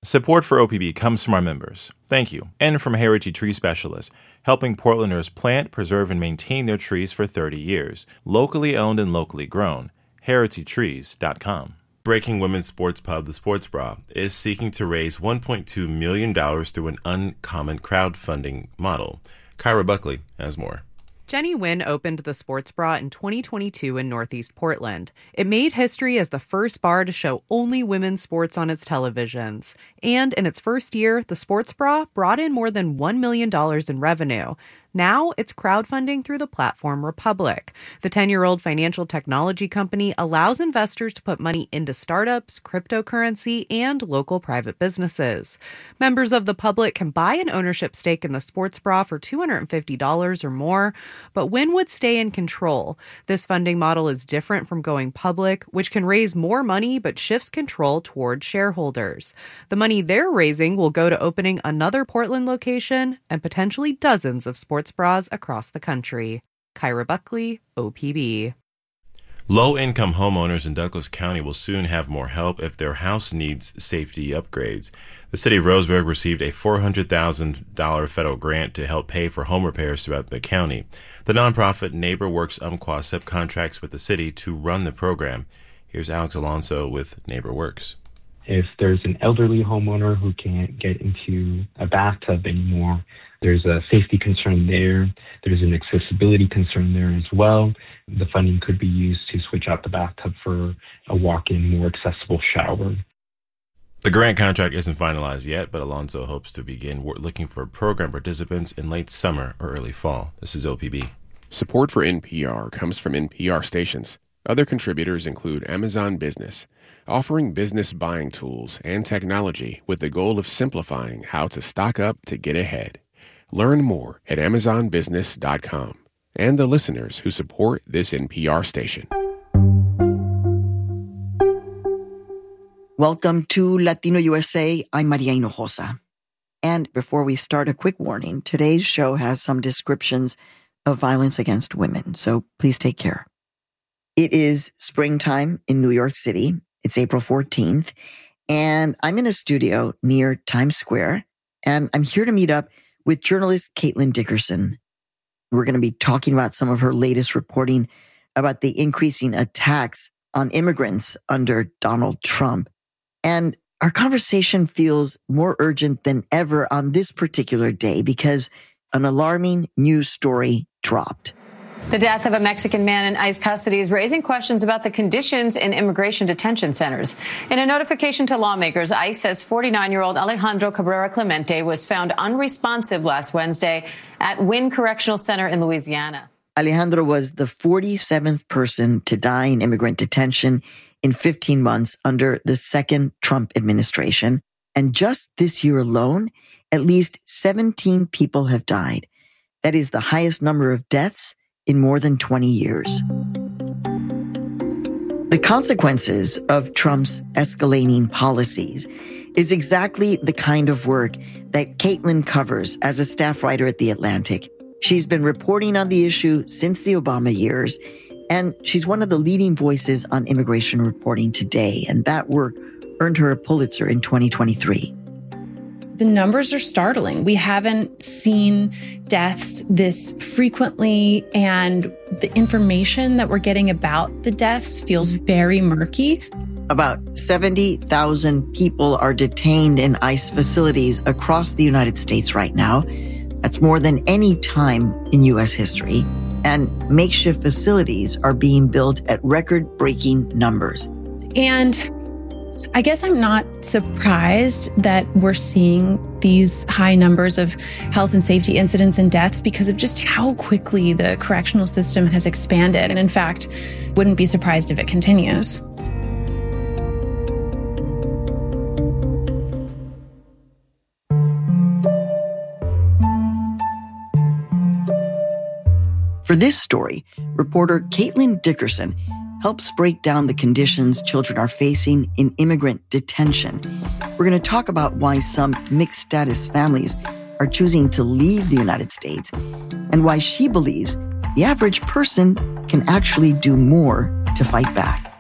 Support for OPB comes from our members. Thank you. And from Heritage Tree Specialists, helping Portlanders plant, preserve, and maintain their trees for 30 years. Locally owned and locally grown. HeritageTrees.com. Breaking Women's Sports Pub, The Sports Bra, is seeking to raise $1.2 million through an uncommon crowdfunding model. Kyra Buckley has more. Jenny Nguyen opened the Sports Bra in 2022 in Northeast Portland. It made history as the first bar to show only women's sports on its televisions. And in its first year, the Sports Bra brought in more than $1 million in revenue. Now it's crowdfunding through the platform Republic. The 10-year-old financial technology company allows investors to put money into startups, cryptocurrency, and local private businesses. Members of the public can buy an ownership stake in the Sports Bra for $250 or more, but Nguyen would stay in control. This funding model is different from going public, which can raise more money but shifts control toward shareholders. The money they're raising will go to opening another Portland location and potentially dozens of sports bras across the country. Kyra Buckley, OPB. Low-income homeowners in Douglas County will soon have more help if their house needs safety upgrades. The city of Roseburg received a $400,000 federal grant to help pay for home repairs throughout the county. The nonprofit NeighborWorks Umpqua subcontracts with the city to run the program. Here's Alex Alonso with NeighborWorks. If there's an elderly homeowner who can't get into a bathtub anymore, there's a safety concern there. There's an accessibility concern there as well. The funding could be used to switch out the bathtub for a walk-in, more accessible shower. The grant contract isn't finalized yet, but Alonso hopes to begin looking for program participants in late summer or early fall. This is OPB. Support for NPR comes from NPR stations. Other contributors include Amazon Business, offering business buying tools and technology with the goal of simplifying how to stock up to get ahead. Learn more at AmazonBusiness.com and the listeners who support this NPR station. Welcome to Latino USA. I'm Maria Hinojosa. And before we start, a quick warning. Today's show has some descriptions of violence against women, so please take care. It is springtime in New York City. It's April 14th, and I'm in a studio near Times Square, and I'm here to meet up with journalist Caitlin Dickerson. We're going to be talking about some of her latest reporting about the increasing attacks on immigrants under Donald Trump. And our conversation feels more urgent than ever on this particular day because an alarming news story dropped. The death of a Mexican man in ICE custody is raising questions about the conditions in immigration detention centers. In a notification to lawmakers, ICE says 49-year-old Alejandro Cabrera Clemente was found unresponsive last Wednesday at Wynn Correctional Center in Louisiana. Alejandro was the 47th person to die in immigrant detention in 15 months under the second Trump administration. And just this year alone, at least 17 people have died. That is the highest number of deaths in more than 20 years. The consequences of Trump's escalating policies is exactly the kind of work that Caitlin covers as a staff writer at The Atlantic. She's been reporting on the issue since the Obama years, and she's one of the leading voices on immigration reporting today, and that work earned her a Pulitzer in 2023. The numbers are startling. We haven't seen deaths this frequently, and the information that we're getting about the deaths feels very murky. About 70,000 people are detained in ICE facilities across the United States right now. That's more than any time in U.S. history. And makeshift facilities are being built at record-breaking numbers. And I guess I'm not surprised that we're seeing these high numbers of health and safety incidents and deaths because of just how quickly the correctional system has expanded. And in fact, wouldn't be surprised if it continues. For this story, reporter Caitlin Dickerson helps break down the conditions children are facing in immigrant detention. We're going to talk about why some mixed-status families are choosing to leave the United States and why she believes the average person can actually do more to fight back.